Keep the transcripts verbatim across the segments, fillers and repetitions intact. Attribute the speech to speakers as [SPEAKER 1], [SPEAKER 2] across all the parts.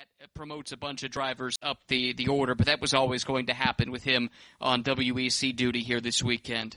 [SPEAKER 1] that promotes a bunch of drivers up the, the order, but that was always going to happen with him on W E C duty here this weekend.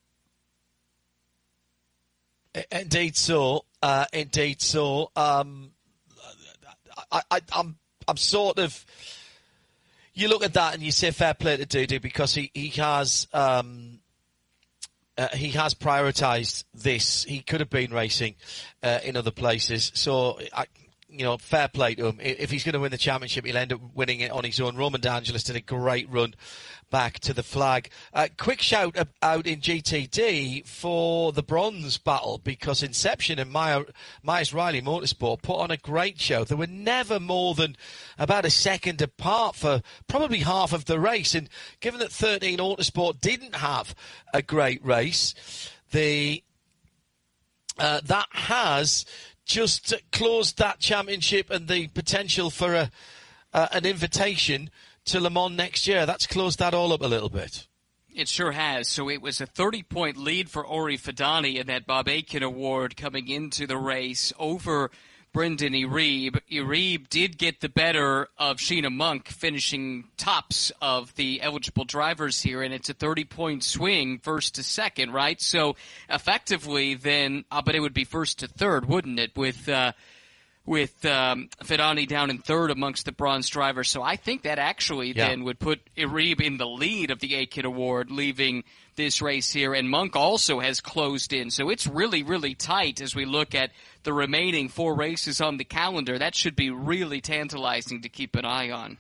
[SPEAKER 2] Indeed so. Uh, indeed so. Um, I, I, I'm, I'm sort of. You look at that and you say fair play to Dudu because he he has um, uh, he has prioritised this. He could have been racing uh, in other places. So I, you know, fair play to him. If he's going to win the championship, he'll end up winning it on his own. Roman De Angelis did a great run back to the flag. Uh, quick shout out in G T D for the bronze battle because Inception and Myers Riley Motorsport put on a great show. They were never more than about a second apart for probably half of the race. And given that thirteen Autosport didn't have a great race, the uh, that has just closed that championship and the potential for a uh, an invitation to Le Mans next year. That's closed that all up a little bit.
[SPEAKER 1] It sure has. So it was a thirty-point lead for Ori Fidani in that Bob Akin Award coming into the race over Brendan Iribe. Iribe did get the better of Sheena Monk, finishing tops of the eligible drivers here, and it's a thirty-point swing first to second, right? So effectively then, uh, but it would be first to third, wouldn't it, with uh, with um, Fidani down in third amongst the bronze drivers. So I think that actually yeah. then would put Iribe in the lead of the Akin Award, leaving this race here. And Monk also has closed in. So it's really, really tight as we look at the remaining four races on the calendar. That should be really tantalizing to keep an eye on.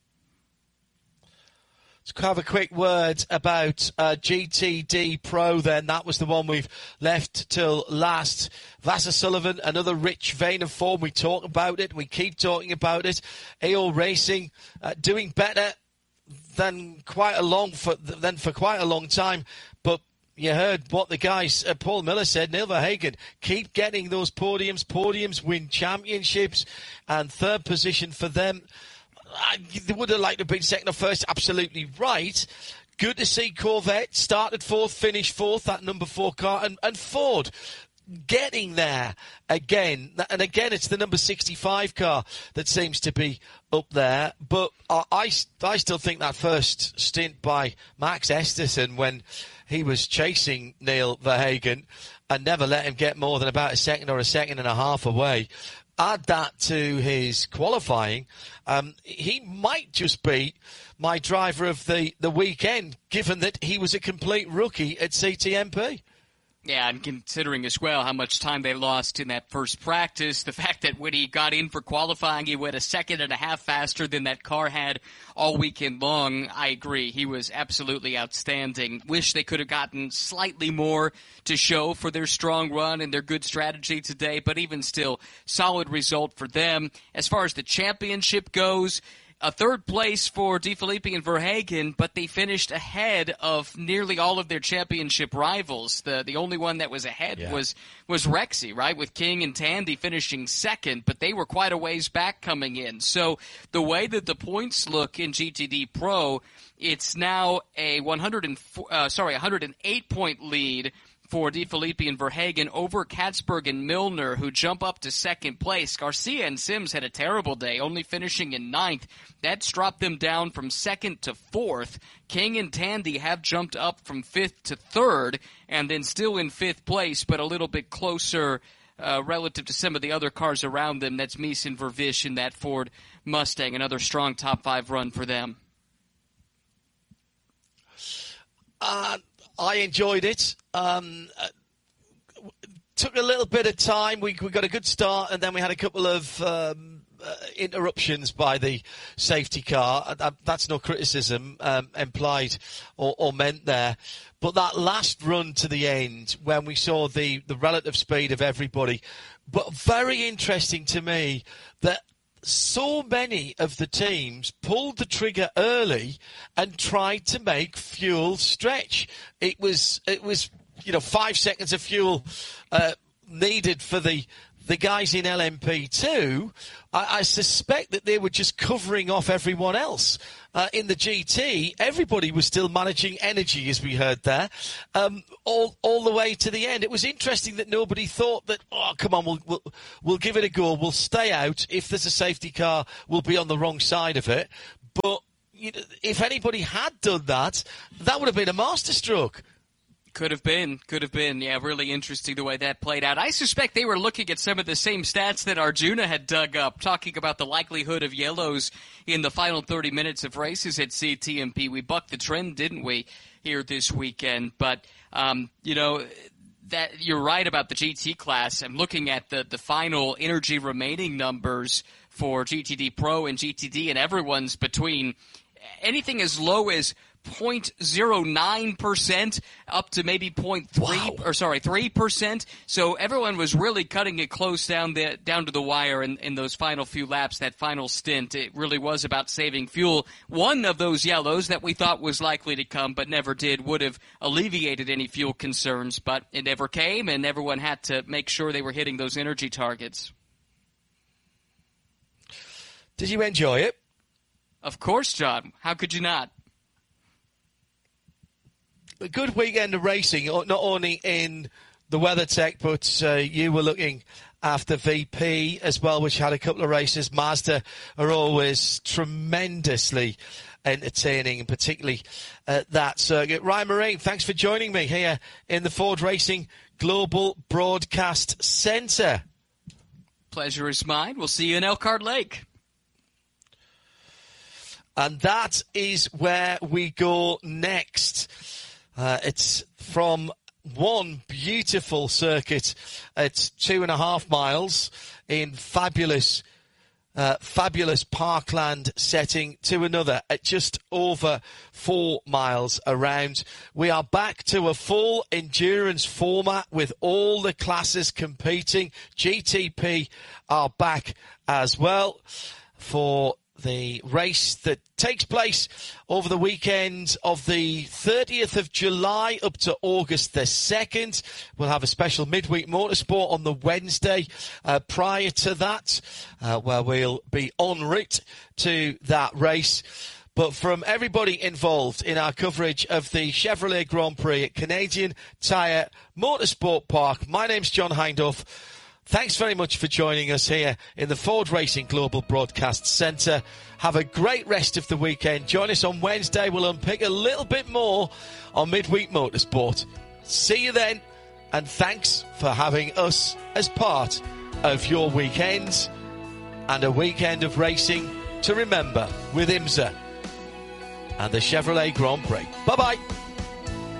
[SPEAKER 2] Let's have a quick word about uh, G T D Pro then. That was the one we've left till last. Vassar Sullivan, another rich vein of form. We talk about it. We keep talking about it. A O Racing uh, doing better than quite a long for, than for quite a long time. But you heard what the guys, uh, Paul Miller said, Neil Verhagen, keep getting those podiums. Podiums win championships, and third position for them. I, they would have liked to have been second or first, absolutely right. Good to see Corvette started fourth, finished fourth, that number four car, and, and Ford getting there again. And again, it's the number sixty-five car that seems to be up there. But I, I, I still think that first stint by Max Esterson when he was chasing Neil Verhagen and never let him get more than about a second or a second and a half away. Add that to his qualifying, um, he might just be my driver of the, the weekend, given that he was a complete rookie at C T M P.
[SPEAKER 1] Yeah, and considering as well how much time they lost in that first practice, the fact that when he got in for qualifying, he went a second and a half faster than that car had all weekend long. I agree. He was absolutely outstanding. Wish they could have gotten slightly more to show for their strong run and their good strategy today, but even still, solid result for them. As far as the championship goes, a third place for De Filippi and Verhagen, but they finished ahead of nearly all of their championship rivals. The the only one that was ahead yeah. was was Rexy, right, with King and Tandy finishing second, but they were quite a ways back coming in. So the way that the points look in G T D Pro, it's now a one hundred four, uh, sorry, one hundred eight point lead for De Filippi and Verhagen over Katzberg and Milner, who jump up to second place. Garcia and Sims had a terrible day, only finishing in ninth. That's dropped them down from second to fourth. King and Tandy have jumped up from fifth to third, and then still in fifth place, but a little bit closer uh, relative to some of the other cars around them. That's Mies and Vervish in that Ford Mustang, another strong top five run for them.
[SPEAKER 2] Uh, I enjoyed it. Um, uh, took a little bit of time. We, we got a good start, and then we had a couple of um, uh, interruptions by the safety car. Uh, that's no criticism um, implied or, or meant there. But that last run to the end, when we saw the, the relative speed of everybody, but very interesting to me that so many of the teams pulled the trigger early and tried to make fuel stretch. It was, it was, you know, five seconds of fuel uh, needed for the the guys in L M P two, I, I suspect that they were just covering off everyone else. Uh, in the G T, everybody was still managing energy, as we heard there, um, all all the way to the end. It was interesting that nobody thought that, oh, come on, we'll, we'll, we'll give it a go. We'll stay out. If there's a safety car, we'll be on the wrong side of it. But you know, if anybody had done that, that would have been a masterstroke.
[SPEAKER 1] Could have been, could have been. Yeah, really interesting the way that played out. I suspect they were looking at some of the same stats that Arjuna had dug up, talking about the likelihood of yellows in the final thirty minutes of races at C T M P. We bucked the trend, didn't we, here this weekend? But, um, you know, that you're right about the G T class. I'm looking at the, the final energy remaining numbers for G T D Pro and G T D, and everyone's between anything as low as zero point zero nine percent up to maybe zero point three wow. or sorry three percent. So everyone was really cutting it close down the down to the wire in, in those final few laps, that final stint. It really was about saving fuel. One of those yellows that we thought was likely to come but never did would have alleviated any fuel concerns, but it never came, and everyone had to make sure they were hitting those energy targets.
[SPEAKER 2] Did you enjoy it?
[SPEAKER 1] Of course, John. How could you not?
[SPEAKER 2] A good weekend of racing, not only in the WeatherTech, but uh, you were looking after V P as well, which had a couple of races. Mazda are always tremendously entertaining, and particularly at that circuit. Ryan Marine, thanks for joining me here in the Ford Racing Global Broadcast Centre.
[SPEAKER 1] Pleasure is mine. We'll see you in Elkhart Lake.
[SPEAKER 2] And that is where we go next. Uh, it's from one beautiful circuit at two and a half miles in fabulous, uh, fabulous parkland setting to another at just over four miles around. We are back to a full endurance format with all the classes competing. G T P are back as well for the race that takes place over the weekend of the thirtieth of July up to August the second. We'll have a special midweek motorsport on the Wednesday uh, prior to that, uh, where we'll be en route to that race. But from everybody involved in our coverage of the Chevrolet Grand Prix at Canadian Tire Motorsport Park, my name's John Hindhaugh. Thanks very much for joining us here in the Ford Racing Global Broadcast Centre. Have a great rest of the weekend. Join us on Wednesday. We'll unpick a little bit more on Midweek Motorsport. See you then, and thanks for having us as part of your weekend, and a weekend of racing to remember with IMSA and the Chevrolet Grand Prix. Bye-bye.